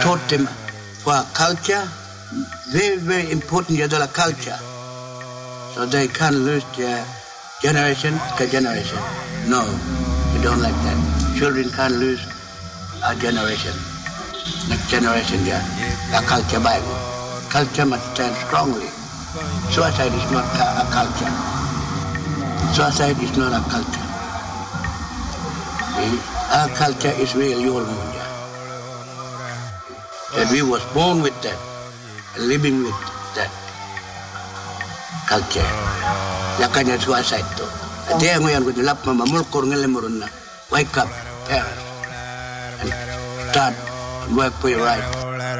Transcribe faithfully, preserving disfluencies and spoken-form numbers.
taught them for culture, very, very important the culture. So they can't lose their generation to generation. No, we don't like that. Children can't lose our generation. Next generation, yeah. The culture Bible. Culture must stand strongly. Suicide is not a culture. Suicide is not a culture. Our culture is real Yolmunja. That we was born with that, living with that culture. Yakanya suicide to. Dia ngayon ko dilap mamamulkor ngalimurun na. Wake up, parents, and start work for your right.